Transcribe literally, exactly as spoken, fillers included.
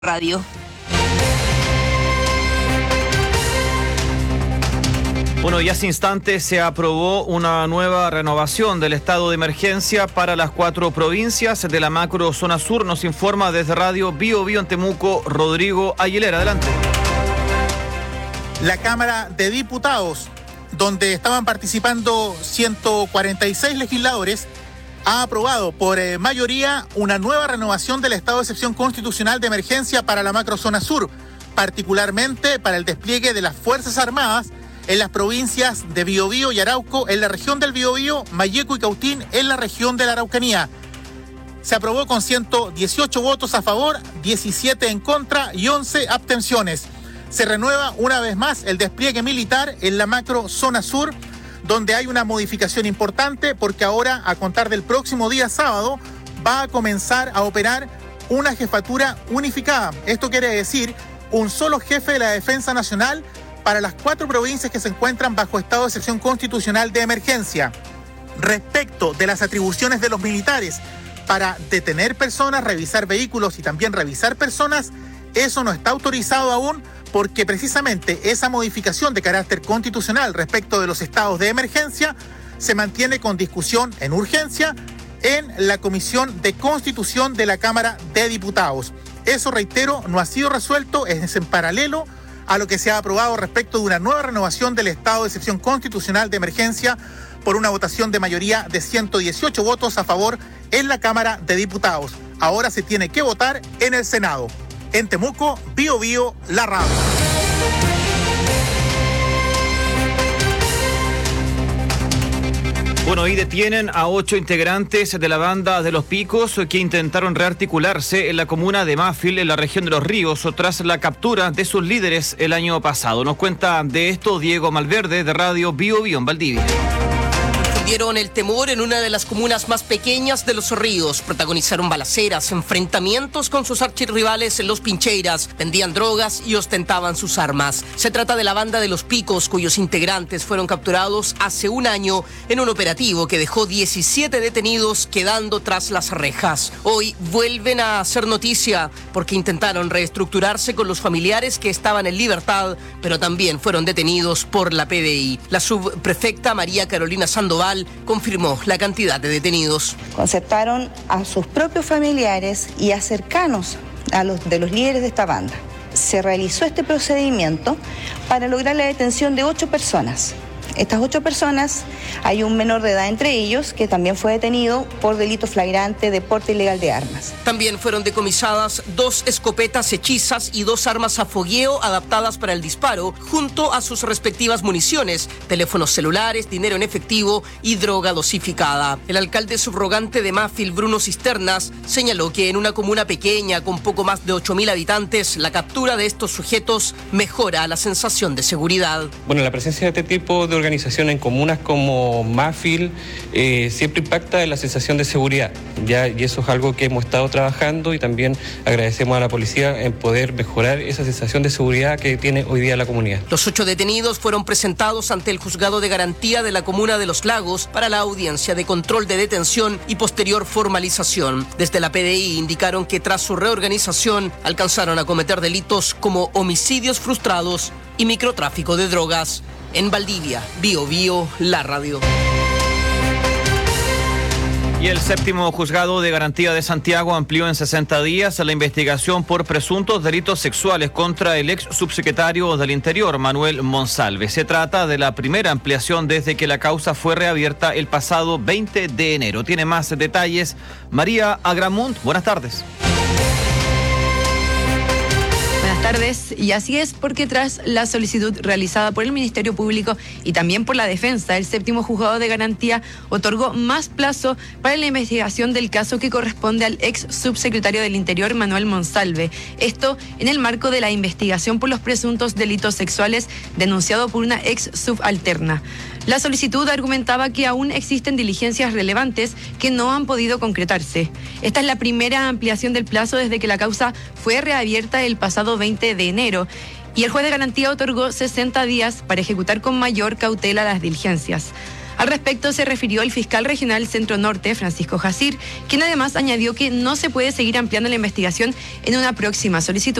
Radio. Bueno, y hace instantes se aprobó una nueva renovación del estado de emergencia para las cuatro provincias de la macro zona sur. Nos informa desde Radio Bio Bio en Temuco, Rodrigo Aguilera. Adelante. La Cámara de Diputados, donde estaban participando ciento cuarenta y seis legisladores, ha aprobado por eh, mayoría una nueva renovación del estado de excepción constitucional de emergencia para la macrozona sur, particularmente para el despliegue de las Fuerzas Armadas en las provincias de Biobío y Arauco, en la región del Biobío, Mayeco y Cautín, en la región de la Araucanía. Se aprobó con ciento dieciocho votos a favor, diecisiete en contra y once abstenciones. Se renueva una vez más el despliegue militar en la macrozona sur, donde hay una modificación importante porque ahora, a contar del próximo día sábado, va a comenzar a operar una jefatura unificada. Esto quiere decir un solo jefe de la Defensa Nacional para las cuatro provincias que se encuentran bajo estado de excepción constitucional de emergencia. Respecto de las atribuciones de los militares para detener personas, revisar vehículos y también revisar personas, eso no está autorizado aún, porque precisamente esa modificación de carácter constitucional respecto de los estados de emergencia se mantiene con discusión en urgencia en la Comisión de Constitución de la Cámara de Diputados. Eso, reitero, no ha sido resuelto, es en paralelo a lo que se ha aprobado respecto de una nueva renovación del estado de excepción constitucional de emergencia por una votación de mayoría de ciento dieciocho votos a favor en la Cámara de Diputados. Ahora se tiene que votar en el Senado. En Temuco, Bio Bio, la radio. Bueno, y detienen a ocho integrantes de la banda de Los Picos que intentaron rearticularse en la comuna de Mafil, en la región de Los Ríos, tras la captura de sus líderes el año pasado. Nos cuenta de esto Diego Malverde, de Radio Bio Bio en Valdivia. Dieron el temor en una de las comunas más pequeñas de Los Ríos. Protagonizaron balaceras, enfrentamientos con sus archirrivales en Los Pincheiras, vendían drogas y ostentaban sus armas. Se trata de la banda de Los Picos, cuyos integrantes fueron capturados hace un año en un operativo que dejó diecisiete detenidos quedando tras las rejas. Hoy vuelven a hacer noticia porque intentaron reestructurarse con los familiares que estaban en libertad, pero también fueron detenidos por la P D I. La subprefecta María Carolina Sandoval confirmó la cantidad de detenidos. Concertaron a sus propios familiares y a cercanos a los de los líderes de esta banda. Se realizó este procedimiento para lograr la detención de ocho personas. Estas ocho personas, hay un menor de edad entre ellos que también fue detenido por delito flagrante de porte ilegal de armas. También fueron decomisadas dos escopetas hechizas y dos armas a fogueo adaptadas para el disparo, junto a sus respectivas municiones, teléfonos celulares, dinero en efectivo y droga dosificada. El alcalde subrogante de Mafil, Bruno Cisternas, señaló que en una comuna pequeña con poco más de ocho mil habitantes, la captura de estos sujetos mejora la sensación de seguridad. Bueno, la presencia de este tipo de organización en comunas como Mafil eh, siempre impacta en la sensación de seguridad, ya, y eso es algo que hemos estado trabajando y también agradecemos a la policía en poder mejorar esa sensación de seguridad que tiene hoy día la comunidad. Los ocho detenidos fueron presentados ante el Juzgado de Garantía de la Comuna de Los Lagos para la audiencia de control de detención y posterior formalización. Desde la P D I indicaron que tras su reorganización alcanzaron a cometer delitos como homicidios frustrados y microtráfico de drogas. En Valdivia, Bio Bio, la radio. Y el séptimo juzgado de garantía de Santiago amplió en sesenta días la investigación por presuntos delitos sexuales contra el ex subsecretario del Interior, Manuel Monsalve. Se trata de la primera ampliación desde que la causa fue reabierta el pasado veinte de enero. Tiene más detalles María Agramunt. Buenas tardes. Buenas tardes, y así es porque tras la solicitud realizada por el Ministerio Público y también por la defensa, el séptimo juzgado de garantía otorgó más plazo para la investigación del caso que corresponde al ex subsecretario del Interior, Manuel Monsalve. Esto en el marco de la investigación por los presuntos delitos sexuales denunciado por una ex subalterna. La solicitud argumentaba que aún existen diligencias relevantes que no han podido concretarse. Esta es la primera ampliación del plazo desde que la causa fue reabierta el pasado veinte de enero y el juez de garantía otorgó sesenta días para ejecutar con mayor cautela las diligencias. Al respecto se refirió el fiscal regional Centro Norte, Francisco Jacir, quien además añadió que no se puede seguir ampliando la investigación en una próxima solicitud.